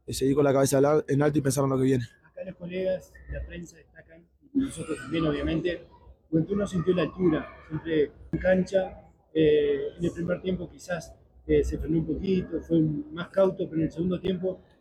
seguir con la cabeza en alto y pensar en lo que viene. Acá los colegas, la prensa destacan, y nosotros también obviamente, porque uno sintió la altura, siempre en cancha, en el primer tiempo quizás se frenó un poquito, fue más cauto, pero en el segundo tiempo